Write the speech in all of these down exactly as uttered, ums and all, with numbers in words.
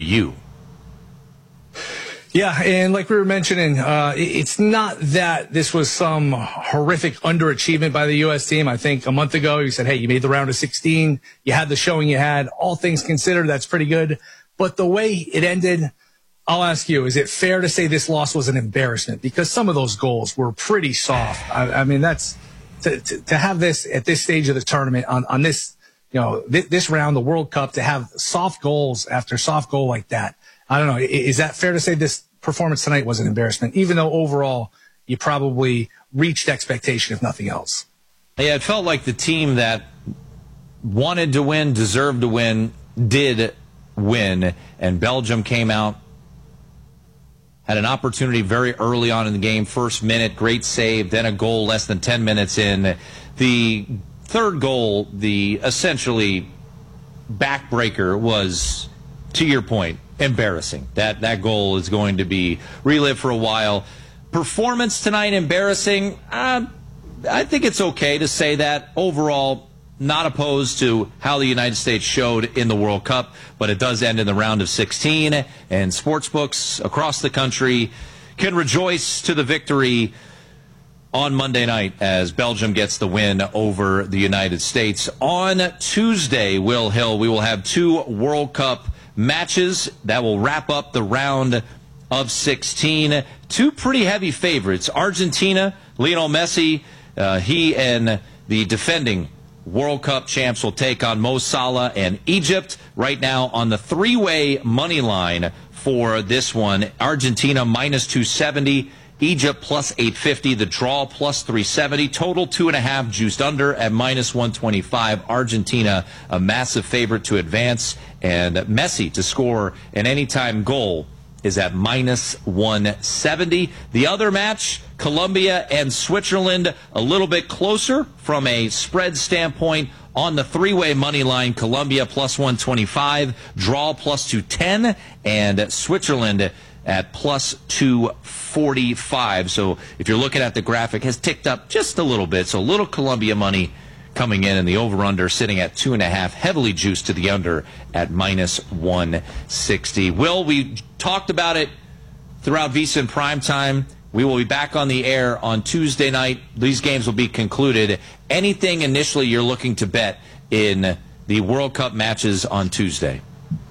you. Yeah, and like we were mentioning, uh, it's not that this was some horrific underachievement by the U S team. I think a month ago you said, hey, you made the round of sixteen. You had the showing you had. All things considered, that's pretty good. But the way it ended, I'll ask you, is it fair to say this loss was an embarrassment? Because some of those goals were pretty soft. I, I mean, that's to, to, to have this at this stage of the tournament on, on this, you know, th- this round, the World Cup, to have soft goals after soft goal like that. I don't know. Is that fair to say this performance tonight was an embarrassment, even though overall you probably reached expectation, if nothing else? Yeah, it felt like the team that wanted to win, deserved to win, did win, and Belgium came out, had an opportunity very early on in the game, first minute, great save, then a goal less than ten minutes in. The third goal, the essentially backbreaker, was, to your point, embarrassing. That that goal is going to be relived for a while. Performance tonight, embarrassing. Uh, I think it's okay to say that. Overall, not opposed to how the United States showed in the World Cup, but it does end in the round of sixteen, and sportsbooks across the country can rejoice to the victory on Monday night as Belgium gets the win over the United States. On Tuesday, Will Hill, we will have two World Cup matches that will wrap up the round of sixteen. Two pretty heavy favorites. Argentina, Lionel Messi, uh, he and the defending World Cup champs will take on Mo Salah and Egypt. Right now on the three-way money line for this one, Argentina minus two seventy, Egypt plus eight fifty, the draw plus three seventy, total two and a half juiced under at minus one twenty-five. Argentina a massive favorite to advance, and Messi to score an anytime goal is at minus one seventy. The other match, Colombia and Switzerland, a little bit closer from a spread standpoint. On the three-way money line, Colombia plus one twenty-five, draw plus two ten, and Switzerland at plus two forty-five. So if you're looking at the graphic, has ticked up just a little bit. So a little Colombia money coming in, and the over-under sitting at two and a half, heavily juiced to the under at minus one sixty. Will, we talked about it throughout VSiN Primetime. We will be back on the air on Tuesday night. These games will be concluded. Anything initially you're looking to bet in the World Cup matches on Tuesday?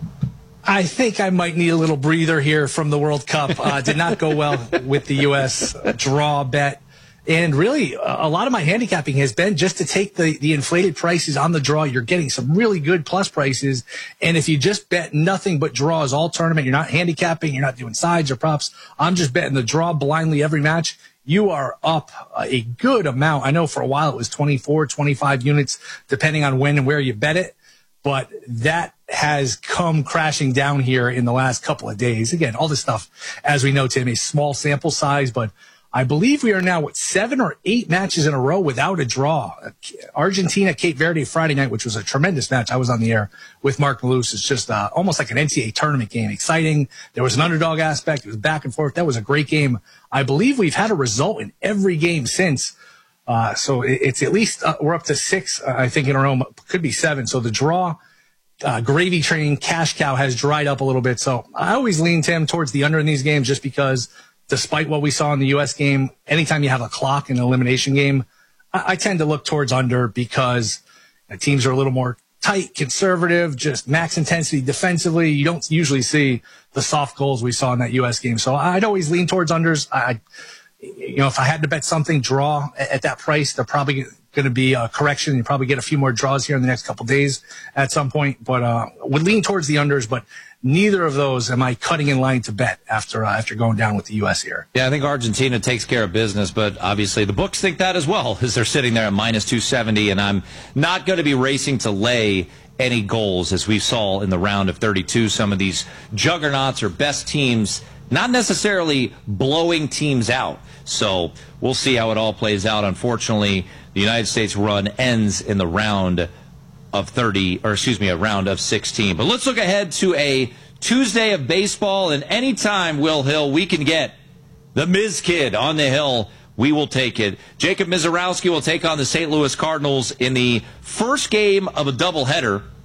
I think I might need a little breather here from the World Cup. Uh, did not go well with the U S draw bet. And really, a lot of my handicapping has been just to take the, the inflated prices on the draw. You're getting some really good plus prices. And if you just bet nothing but draws all tournament, you're not handicapping, you're not doing sides or props. I'm just betting the draw blindly every match. You are up a good amount. I know for a while it was twenty-four, twenty-five units, depending on when and where you bet it. But that has come crashing down here in the last couple of days. Again, all this stuff, as we know, Tim, is small sample size, but I believe we are now, what, seven or eight matches in a row without a draw. Argentina, Cape Verde Friday night, which was a tremendous match. I was on the air with Mark Malus. It's just uh, almost like an N C double A tournament game. Exciting. There was an underdog aspect. It was back and forth. That was a great game. I believe we've had a result in every game since. Uh, so it, it's at least, uh, we're up to six, uh, I think, in a row. Could be seven. So the draw, uh, gravy train, cash cow has dried up a little bit. So I always lean, Tim, towards the under in these games just because, despite what we saw in the U S game, anytime you have a clock in an elimination game, I, I tend to look towards under because the teams are a little more tight, conservative, just max intensity defensively. You don't usually see the soft goals we saw in that U S game. So I'd always lean towards unders. I, you know, if I had to bet something, draw at, at that price, they're probably going to be a correction. You probably get a few more draws here in the next couple of days at some point, but uh, would lean towards the unders, but neither of those am I cutting in line to bet after uh, after going down with the U S here. Yeah, I think Argentina takes care of business, but obviously the books think that as well, as they're sitting there at minus two seventy, and I'm not going to be racing to lay any goals, as we saw in the round of thirty-two. Some of these juggernauts or best teams not necessarily blowing teams out. So we'll see how it all plays out. Unfortunately, the United States run ends in the round of thirty, or excuse me, a round of sixteen. But let's look ahead to a Tuesday of baseball, and anytime, Will Hill, we can get the Miz Kid on the hill, we will take it. Jacob Misiorowski will take on the Saint Louis Cardinals in the first game of a doubleheader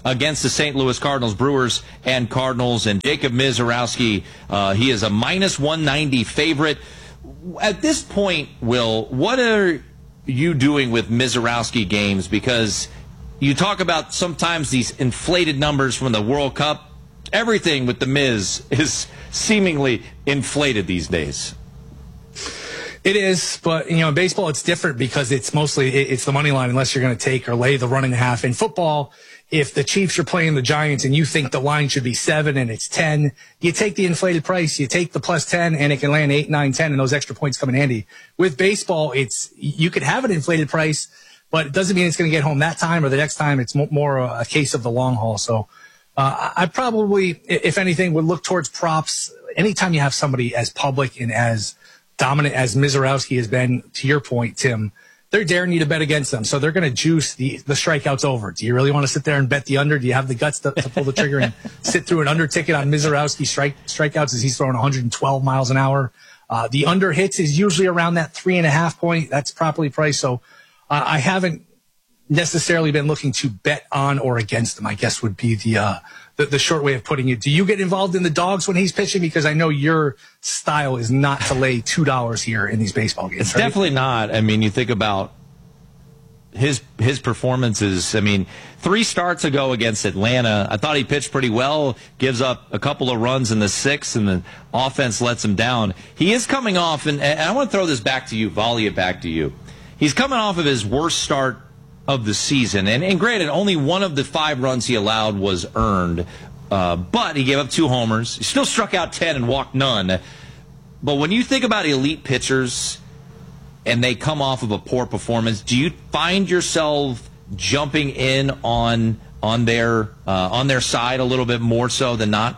against the Saint Louis Cardinals, Brewers, and Cardinals. And Jacob Misiorowski, uh, he is a minus one ninety favorite. At this point, Will, what are you doing with Misiorowski games? Because you talk about sometimes these inflated numbers from the World Cup. Everything with the Miz is seemingly inflated these days. It is, but, you know, in baseball it's different because it's mostly, it's the money line unless you're going to take or lay the run and a half. In football, if the Chiefs are playing the Giants and you think the line should be seven and it's ten, you take the inflated price, you take the plus ten, and it can land eight, nine, ten, and those extra points come in handy. With baseball, it's, you could have an inflated price, but it doesn't mean it's going to get home that time or the next time. It's more a case of the long haul. So, uh, I probably, if anything, would look towards props. Anytime you have somebody as public and as dominant as Misiorowski has been, to your point, Tim, they're daring you to bet against them. So they're going to juice the, the strikeouts over. Do you really want to sit there and bet the under? Do you have the guts to, to pull the trigger and sit through an under ticket on Misiorowski strike, strikeouts as he's throwing one hundred twelve miles an hour? Uh, the under hits is usually around that three and a half point. That's properly priced. So uh, I haven't necessarily been looking to bet on or against them, I guess would be the, uh, the, the short way of putting it. Do you get involved in the dogs when he's pitching? Because I know your style is not to lay two dollars here in these baseball games. It's right? definitely not. I mean, you think about his his performances. I mean, three starts ago against Atlanta, I thought he pitched pretty well, gives up a couple of runs in the sixth, and the offense lets him down. He is coming off, and, and I want to throw this back to you, volley it back to you. He's coming off of his worst start of the season. And, and granted, only one of the five runs he allowed was earned. Uh, but he gave up two homers. He still struck out ten and walked none. But when you think about elite pitchers and they come off of a poor performance, do you find yourself jumping in on on their uh, on their side a little bit more so than not?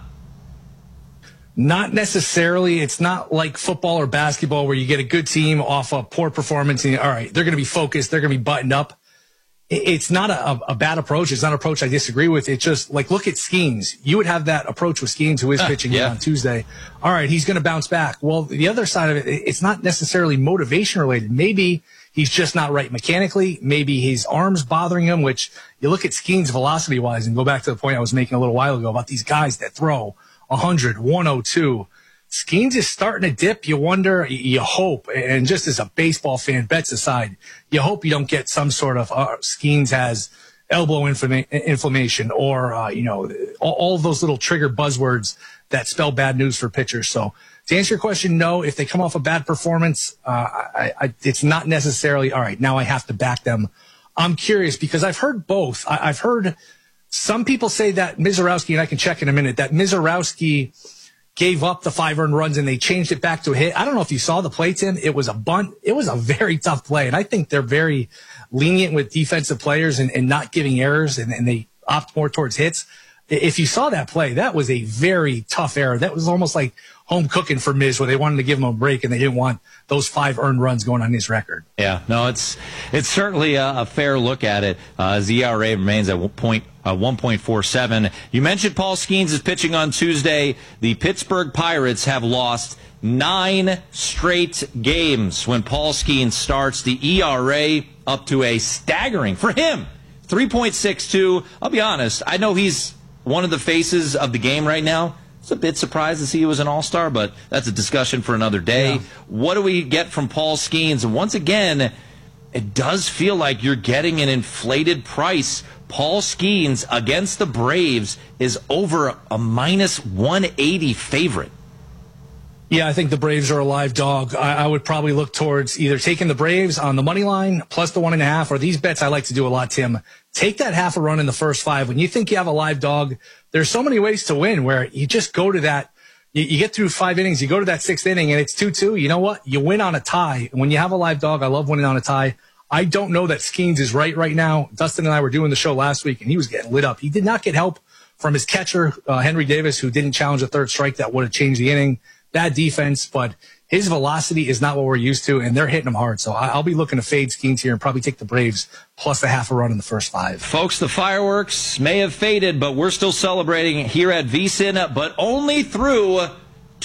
Not necessarily. It's not like football or basketball where you get a good team off a poor performance and, all right, they're going to be focused, they're going to be buttoned up. It's not a, a bad approach. It's not an approach I disagree with. It's just like, look at Skeens. You would have that approach with Skeens, who is pitching yeah. on Tuesday. All right, he's going to bounce back. Well, the other side of it, it's not necessarily motivation related. Maybe he's just not right mechanically. Maybe his arm's bothering him, which you look at Skeens velocity wise and go back to the point I was making a little while ago about these guys that throw one hundred, one oh two. Skeens is starting to dip. You wonder, you hope, and just as a baseball fan, bets aside, you hope you don't get some sort of uh, Skeens has elbow inflama- inflammation or, uh, you know, all, all of those little trigger buzzwords that spell bad news for pitchers. So to answer your question, no, if they come off a bad performance, uh, I, I, it's not necessarily, all right, now I have to back them. I'm curious because I've heard both. I, I've heard some people say that Misiorowski, and I can check in a minute, that Misiorowski gave up the five earned runs and they changed it back to a hit. I don't know if you saw the play, Tim. It was a bunt. It was a very tough play. And I think they're very lenient with defensive players and, and not giving errors, and, and they opt more towards hits. If you saw that play, that was a very tough error. That was almost like home cooking for Miz, where they wanted to give him a break and they didn't want those five earned runs going on his record. Yeah, no, it's it's certainly a, a fair look at it. Uh, as the E R A remains at one point, uh, one point four seven. You mentioned Paul Skeens is pitching on Tuesday. The Pittsburgh Pirates have lost nine straight games when Paul Skeens starts. The E R A up to a staggering, for him, three point six two. I'll be honest, I know he's one of the faces of the game right now. It's a bit surprised to see he was an all-star, but that's a discussion for another day. Yeah. What do we get from Paul Skeens? And once again, it does feel like you're getting an inflated price. Paul Skeens against the Braves is over a minus one eighty favorite. Yeah, I think the Braves are a live dog. I, I would probably look towards either taking the Braves on the money line plus the one and a half, or these bets I like to do a lot, Tim. Take that half a run in the first five. When you think you have a live dog, there's so many ways to win where you just go to that. You, you get through five innings, you go to that sixth inning, and it's two two. You know what? You win on a tie. And when you have a live dog, I love winning on a tie. I don't know that Skeens is right right now. Dustin and I were doing the show last week, and he was getting lit up. He did not get help from his catcher, uh, Henry Davis, who didn't challenge a third strike that would have changed the inning. Bad defense, but his velocity is not what we're used to, and they're hitting him hard. So I'll be looking to fade Skeens here and probably take the Braves plus a half a run in the first five. Folks, the fireworks may have faded, but we're still celebrating here at VSiN, but only through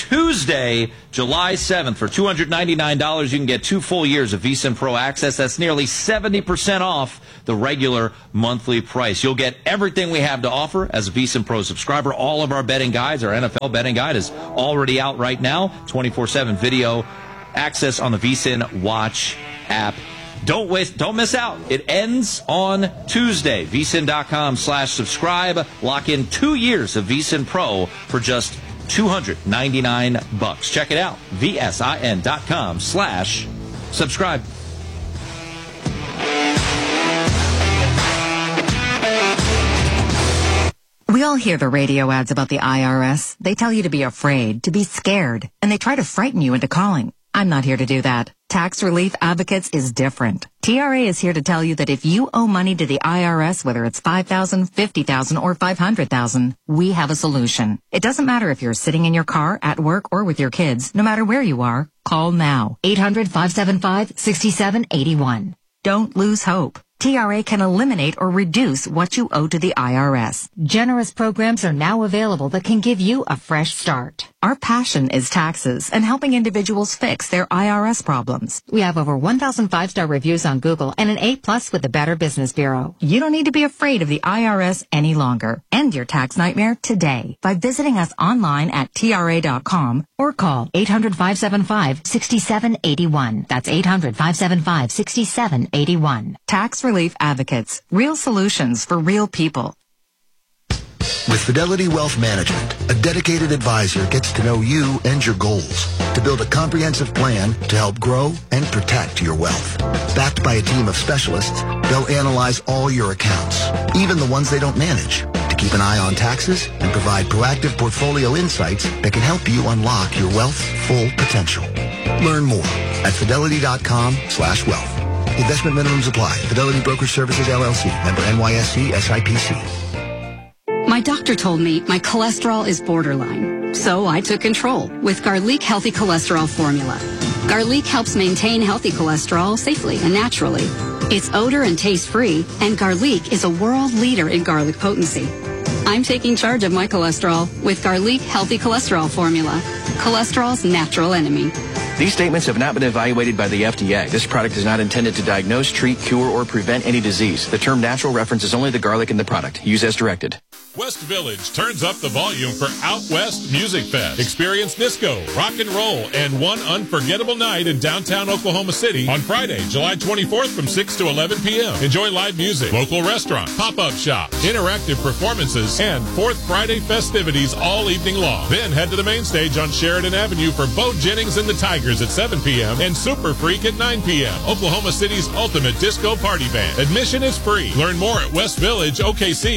Tuesday, July seventh, for two hundred ninety-nine dollars, you can get two full years of VSiN Pro Access. That's nearly seventy percent off the regular monthly price. You'll get everything we have to offer as a VSiN Pro subscriber. All of our betting guides, our N F L betting guide is already out right now. twenty-four seven video access on the VSiN Watch app. Don't waste, don't miss out. It ends on Tuesday. VSiN.com slash subscribe. Lock in two years of VSiN Pro for just two hundred ninety-nine bucks. Check it out. VSIN.com slash subscribe. We all hear the radio ads about the I R S. They tell you to be afraid, to be scared, and they try to frighten you into calling. I'm not here to do that. Tax Relief Advocates is different. T R A is here to tell you that if you owe money to the I R S, whether it's five thousand dollars, fifty thousand dollars, or five hundred thousand dollars, we have a solution. It doesn't matter if you're sitting in your car, at work, or with your kids. No matter where you are, call now. eight hundred, five seven five, six seven eight one. Don't lose hope. T R A can eliminate or reduce what you owe to the I R S. Generous programs are now available that can give you a fresh start. Our passion is taxes and helping individuals fix their I R S problems. We have over one thousand five-star reviews on Google and an A plus with the Better Business Bureau. You don't need to be afraid of the I R S any longer. End your tax nightmare today by visiting us online at T R A dot com or call eight hundred, five seven five, six seven eight one. That's eight hundred, five seven five, six seven eight one. Tax Relief Advocates. Real solutions for real people. With Fidelity Wealth Management, a dedicated advisor gets to know you and your goals to build a comprehensive plan to help grow and protect your wealth. Backed by a team of specialists, they'll analyze all your accounts, even the ones they don't manage, to keep an eye on taxes and provide proactive portfolio insights that can help you unlock your wealth's full potential. Learn more at fidelity.com slash wealth. Investment minimums apply. Fidelity Brokerage Services, L L C. Member N Y S C, S I P C. My doctor told me my cholesterol is borderline, so I took control with Garlic Healthy Cholesterol Formula. Garlic helps maintain healthy cholesterol safely and naturally. It's odor and taste-free, and Garlic is a world leader in garlic potency. I'm taking charge of my cholesterol with Garlic Healthy Cholesterol Formula, cholesterol's natural enemy. These statements have not been evaluated by the F D A. This product is not intended to diagnose, treat, cure, or prevent any disease. The term natural references only the garlic in the product. Use as directed. West Village turns up the volume for Out West Music Fest. Experience disco, rock and roll, and one unforgettable night in downtown Oklahoma City on Friday, July twenty-fourth from six to eleven p.m. Enjoy live music, local restaurant, pop-up shop, interactive performances, and Fourth Friday festivities all evening long. Then head to the main stage on Sheridan Avenue for Bo Jennings and the Tigers at seven p.m. and Super Freak at nine p.m. Oklahoma City's ultimate disco party band. Admission is free. Learn more at West Village O K C